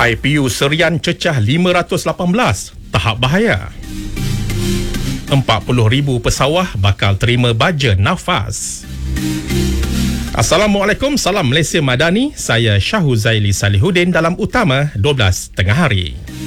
IPU Serian cecah 518, tahap bahaya. 40,000 pesawah bakal terima baja nafas. Assalamualaikum, salam Malaysia Madani. Saya Syahuzaili Salihuddin dalam Utama 12 tengah hari.